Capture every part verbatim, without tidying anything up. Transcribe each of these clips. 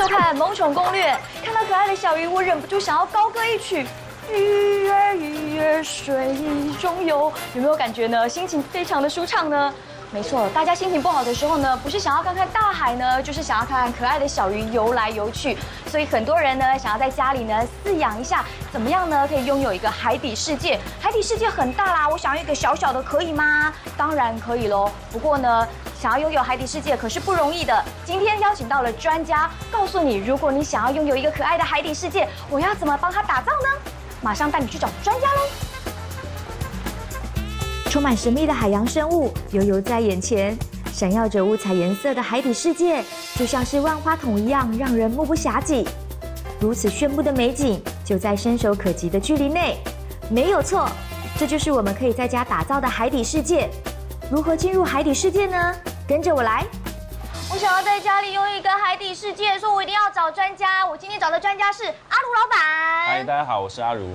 收看《萌宠攻略》，看到可爱的小鱼，我忍不住想要高歌一曲。鱼儿鱼儿水中游，有没有感觉呢？心情非常的舒畅呢。没错，大家心情不好的时候呢，不是想要看看大海呢，就是想要看看可爱的小鱼游来游去。所以很多人呢，想要在家里呢饲养一下，怎么样呢？可以拥有一个海底世界。海底世界很大啦，我想要一个小小的，可以吗？当然可以喽。不过呢，想要拥有海底世界可是不容易的。今天邀请到了专家，告诉你，如果你想要拥有一个可爱的海底世界，我要怎么帮它打造呢？马上带你去找专家喽！充满神秘的海洋生物悠游在眼前，闪耀着五彩颜色的海底世界，就像是万花筒一样，让人目不暇接。如此炫目的美景，就在伸手可及的距离内。没有错，这就是我们可以在家打造的海底世界。如何进入海底世界呢？跟着我来。我想要在家里拥有一个海底世界，所以我一定要找专家。我今天找的专家是阿如老板。 嗨，大家好，我是阿如。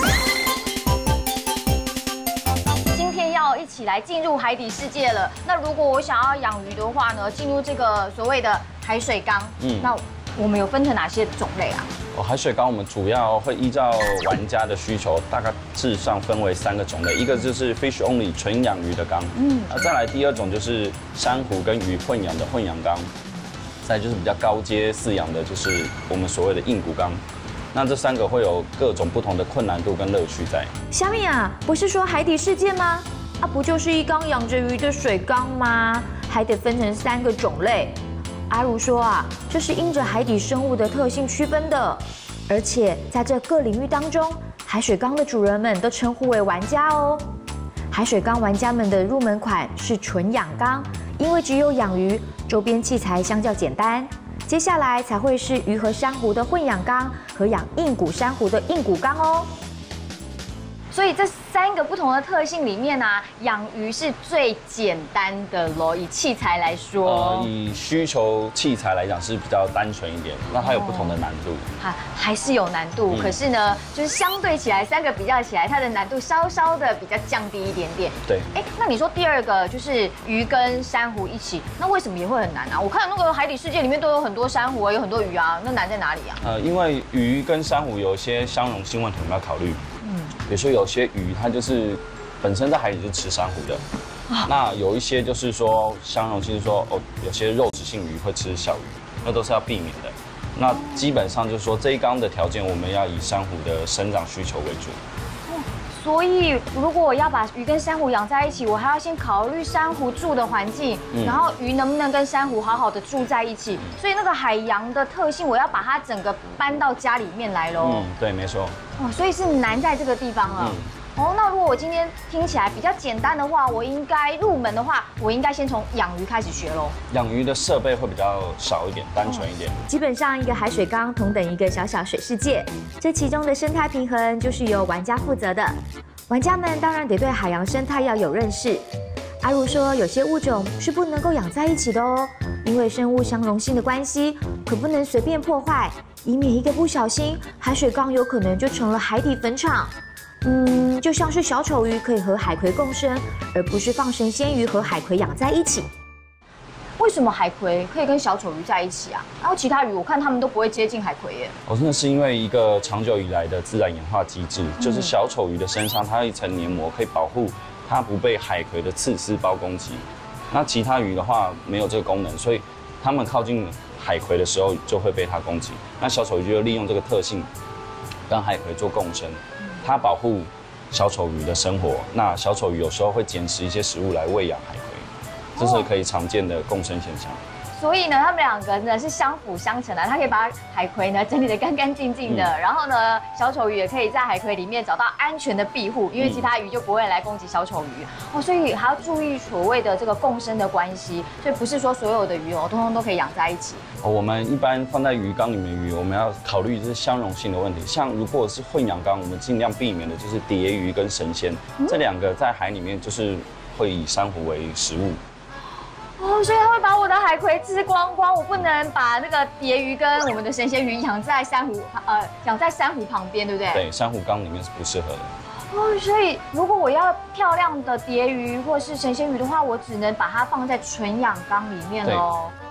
今天要一起来进入海底世界了。那如果我想要养鱼的话呢，进入这个所谓的海水缸，嗯，那我们有分成哪些种类啊？ 哦，海水缸我们主要会依照玩家的需求，大概致上分为三个种类，一个就是 fish only 纯养鱼的缸，嗯，那再来第二种就是珊瑚跟鱼混养的混养缸，再来就是比较高阶饲养的，就是我们所谓的硬骨缸。那这三个会有各种不同的困难度跟乐趣在。 虾米啊，不是说海底世界吗？啊，不就是一缸养着鱼的水缸吗？还得分成三个种类。阿如说啊，这是因着海底生物的特性区分的，而且在这各领域当中，海水缸的主人们都称呼为玩家哦。海水缸玩家们的入门款是纯养缸，因为只有养鱼，周边器材相较简单。接下来才会是鱼和珊瑚的混养缸和养硬骨珊瑚的硬骨缸哦。所以这三个不同的特性里面呢、啊，养鱼是最简单的咯，以器材来说。 呃，以需求器材来讲是比较单纯一点，那它有不同的难度。 还还是有难度，嗯、可是呢，就是相对起来，三个比较起来，它的难度稍稍的比较降低一点点。 对。 哎，那你说第二个就是鱼跟珊瑚一起，那为什么也会很难啊？我看那个海底世界里面都有很多珊瑚啊，有很多鱼啊，那难在哪里啊？ 呃，因为鱼跟珊瑚有一些相容性问题，我们要考虑。嗯，比如说有些鱼它就是本身在海里就是吃珊瑚的，啊、那有一些就是说相容性，说哦，有些肉食性鱼会吃小鱼，那都是要避免的。那基本上就是说这一缸的条件，我们要以珊瑚的生长需求为主。 所以，如果我要把鱼跟珊瑚养在一起，我还要先考虑珊瑚住的环境，嗯、然后鱼能不能跟珊瑚好好的住在一起。所以那个海洋的特性，我要把它整个搬到家里面来喽。 嗯，对，没错。 哦，所以是难在这个地方了。嗯哦，那如果我今天听起来比较简单的话，我应该入门的话，我应该先从养鱼开始学喽。 养鱼的设备会比较少一点，单纯一点。 基本上一个海水缸同等一个小小水世界，这其中的生态平衡就是由玩家负责的。玩家们当然得对海洋生态要有认识。阿如说，有些物种是不能够养在一起的哦，因为生物相容性的关系，可不能随便破坏，以免一个不小心，海水缸有可能就成了海底坟场。嗯，就像是小丑鱼可以和海葵共生，而不是放神仙鱼和海葵养在一起。为什么海葵可以跟小丑鱼在一起啊？然后其他鱼我看它们都不会接近海葵耶。 哦，真的是因为一个长久以来的自然演化机制，嗯、就是小丑鱼的身上它有一层黏膜，可以保护它不被海葵的刺丝包攻击。那其他鱼的话没有这个功能，所以它们靠近海葵的时候就会被它攻击。那小丑鱼就利用这个特性，跟海葵做共生。它保护小丑鱼的生活，那小丑鱼有时候会捡食一些食物来喂养海葵，这是可以常见的共生现象。所以呢，他们两个呢是相辅相成的，它可以把海葵呢整理得干干净净的，嗯、然后呢，小丑鱼也可以在海葵里面找到安全的庇护，因为其他鱼就不会来攻击小丑鱼。哦，所以还要注意所谓的这个共生的关系，所以不是说所有的鱼哦，通通都可以养在一起。哦，我们一般放在鱼缸里面鱼，我们要考虑就是相容性的问题。像如果是混养缸，我们尽量避免的就是蝶鱼跟神仙，嗯、这两个在海里面就是会以珊瑚为食物。哦，所以它会把我的海葵吃光光，我不能把那个蝶鱼跟我们的神仙鱼养在珊瑚，呃，养在珊瑚旁边，对不对？对，珊瑚缸里面是不适合的。哦，所以如果我要漂亮的蝶鱼或是神仙鱼的话，我只能把它放在纯养缸里面喽。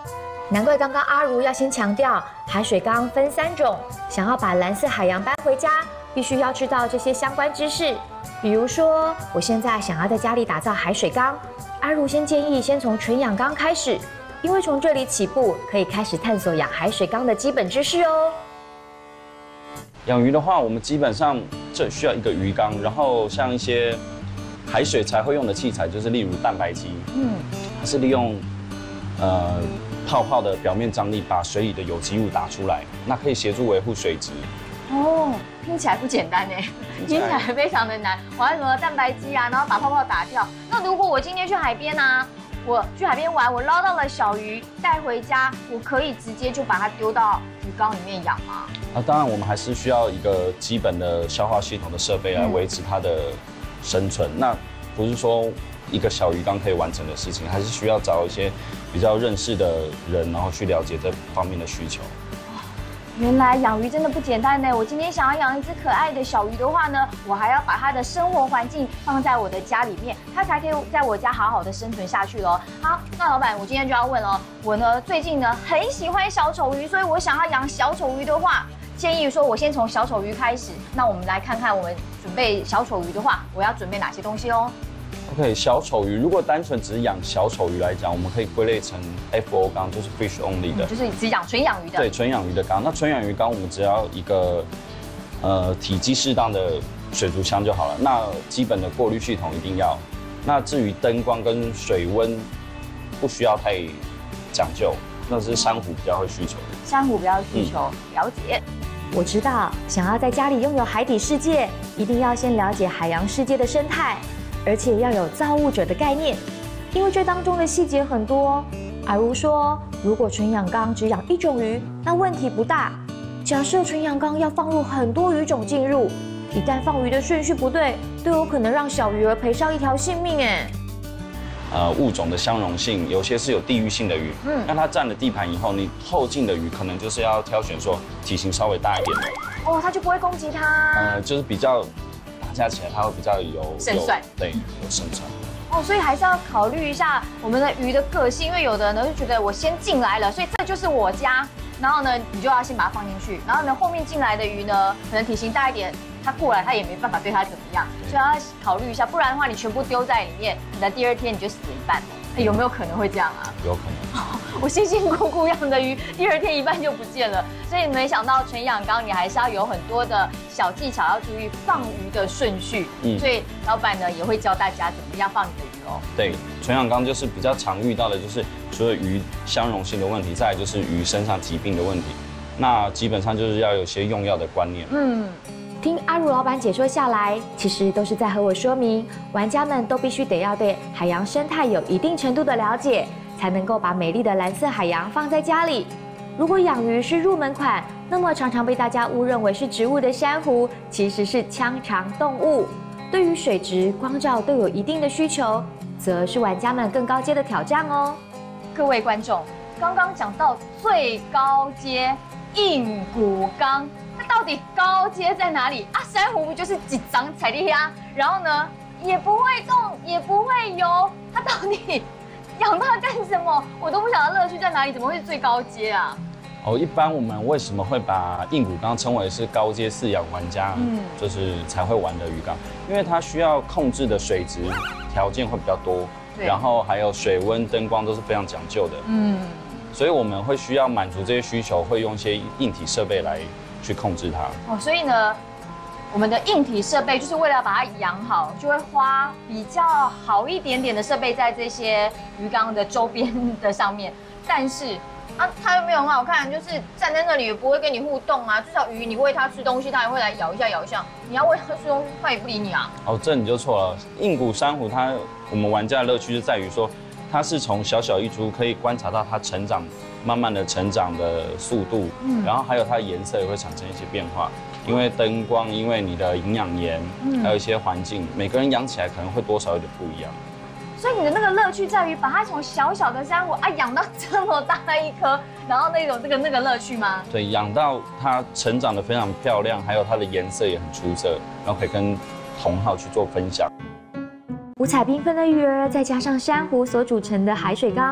难怪刚刚阿如要先强调，海水缸分三种，想要把蓝色海洋搬回家，必须要知道这些相关知识。比如说，我现在想要在家里打造海水缸，阿如先建议先从纯氧缸开始，因为从这里起步，可以开始探索养海水缸的基本知识哦。 养鱼的话，我们基本上这需要一个鱼缸，然后像一些海水才会用的器材，就是例如蛋白机，嗯，它是利用呃泡泡的表面张力把水里的有机物打出来，那可以协助维护水质。 哦，听起来不简单哎，听起来非常的难。我还有什么蛋白机啊，然后把泡泡打掉。那如果我今天去海边啊，我去海边玩，我捞到了小鱼带回家，我可以直接就把它丢到鱼缸里面养吗？ 啊，当然我们还是需要一个基本的消化系统的设备来维持它的生存。嗯、那不是说一个小鱼缸可以完成的事情，还是需要找一些比较认识的人，然后去了解这方面的需求。 原来养鱼真的不简单呢！我今天想要养一只可爱的小鱼的话呢，我还要把它的生活环境放在我的家里面，它才可以在我家好好的生存下去咯。好，那老板，我今天就要问了，我呢最近呢很喜欢小丑鱼，所以我想要养小丑鱼的话，建议说我先从小丑鱼开始。那我们来看看我们准备小丑鱼的话，我要准备哪些东西哦。 OK， 小丑鱼如果单纯只养小丑鱼来讲，我们可以归类成 F O 缸，就是 fish only 的， 嗯、就是只养纯养鱼的。 对，纯养鱼的缸。那纯养鱼缸我们只要一个呃体积适当的水族箱就好了。那基本的过滤系统一定要。那至于灯光跟水温，不需要太讲究，那是珊瑚比较会需求的。 珊瑚比较需求，嗯、了解。我知道，想要在家里拥有海底世界，一定要先了解海洋世界的生态。而且要有造物者的概念，因为这当中的细节很多。阿如说，如果纯养缸只养一种鱼，那问题不大。假设纯养缸要放入很多鱼种进入，一旦放鱼的顺序不对，都有可能让小鱼儿赔上一条性命哎。 呃，物种的相容性，有些是有地域性的鱼，嗯，那它占了地盘以后，你后进的鱼可能就是要挑选说体型稍微大一点的， 哦，它就不会攻击它。 呃，就是比较。加起来它会比较有胜算， 对，有胜算。 哦，所以还是要考虑一下我们的鱼的个性，因为有的人呢就觉得我先进来了，所以这就是我家，然后呢你就要先把它放进去，然后呢后面进来的鱼呢可能体型大一点，它过来它也没办法对它怎么样，所以要考虑一下，不然的话你全部丢在里面，可能第二天你就死一半，有没有可能会这样啊？ 有可能。 我辛辛苦苦养的鱼，第二天一半就不见了，所以没想到纯养缸你还是要有很多的小技巧，要注意放鱼的顺序。嗯，所以老板呢也会教大家怎么样放你的鱼哦。 对，纯养缸就是比较常遇到的，就是除了鱼相容性的问题，再来就是鱼身上疾病的问题。那基本上就是要有些用药的观念。 嗯。听阿如老板解说下来，其实都是在和我说明，玩家们都必须得要对海洋生态有一定程度的了解，才能够把美丽的蓝色海洋放在家里。如果养鱼是入门款，那么常常被大家误认为是植物的珊瑚，其实是腔肠动物。对于水质、光照都有一定的需求，则是玩家们更高阶的挑战哦。各位观众，刚刚讲到最高阶硬骨缸。到底高阶在哪里啊？珊瑚不就是几张彩地呀？然后呢，也不会动，也不会游，它到底养它干什么？我都不晓得乐趣在哪里，怎么会是最高阶啊？ 哦，一般我们为什么会把硬骨缸称为是高阶饲养玩家，嗯，就是才会玩的鱼缸？因为它需要控制的水质条件会比较多，然后还有水温、灯光都是非常讲究的，嗯，所以我们会需要满足这些需求，会用一些硬体设备来。去控制它哦， 所以呢，我们的硬体设备就是为了把它养好，就会花比较好一点点的设备在这些鱼缸的周边的上面。但是啊，它又没有很好看，就是站在那里也不会跟你互动啊。至少鱼你喂它吃东西，它也会来咬一下咬一下。你要喂它吃东西，它也不理你啊。 哦，这你就错了。硬骨珊瑚它，我们玩家的乐趣是在于说，它是从小小一株可以观察到它成长。慢慢的成长的速度，嗯，然后还有它的颜色也会产生一些变化，因为灯光，因为你的营养盐，嗯，还有一些环境，每个人养起来可能会多少有点不一样。 所以你的那个乐趣在于把它从小小的珊瑚啊养到这么大的一颗，然后那种这个那个乐趣吗？ 对，养到它成长得非常漂亮，还有它的颜色也很出色，然后可以跟同好去做分享。 五彩缤纷的鱼儿，再加上珊瑚所组成的海水缸。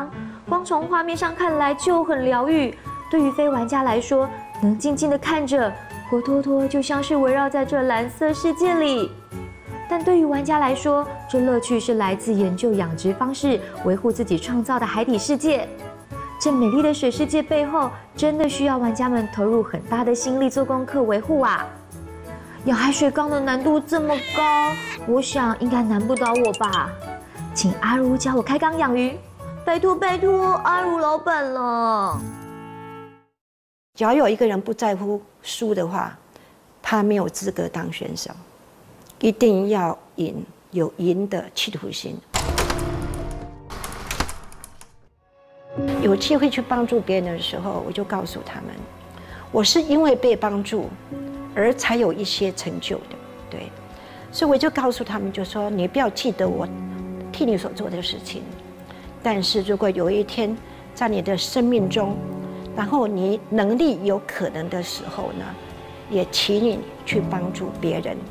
光从画面上看来就很疗愈。对于非玩家来说，能静静地看着，活脱脱就像是围绕在这蓝色世界里。但对于玩家来说，这乐趣是来自研究养殖方式，维护自己创造的海底世界。这美丽的水世界背后，真的需要玩家们投入很大的心力做功课维护啊！养海水缸的难度这么高，我想应该难不倒我吧？请阿如教我开缸养鱼，拜托拜托，阿如老板了。 只要有一个人不在乎输的话，他没有资格当选手。一定要赢，有赢的企图心。有机会去帮助别人的时候，我就告诉他们，我是因为被帮助，而才有一些成就的，对。所以我就告诉他们，就说你不要记得我替你所做的事情，但是如果有一天在你的生命中，然后你能力有可能的时候呢，也请你去帮助别人。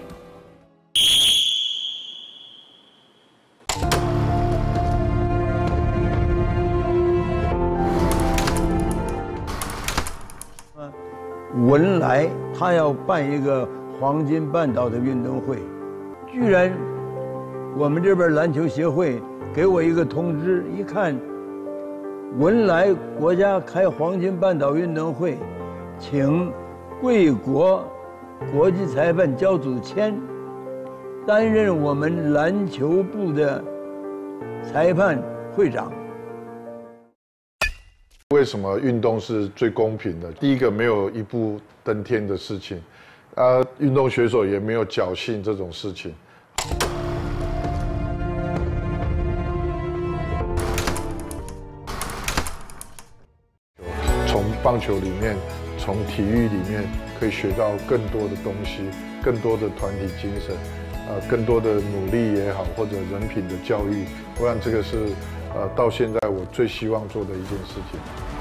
文莱他要办一个黄金半岛的运动会，居然我们这边篮球协会给我一个通知，一看文莱国家开黄金半岛运动会，请贵国国际裁判焦祖谦担任我们篮球部的裁判会长。 为什么运动是最公平的？第一个，没有一步登天的事情，啊，运动选手也没有侥幸这种事情。从棒球里面，从体育里面，可以学到更多的东西，更多的团体精神，呃，更多的努力也好，或者人品的教育。我想这个是，呃，到现在我最希望做的一件事情。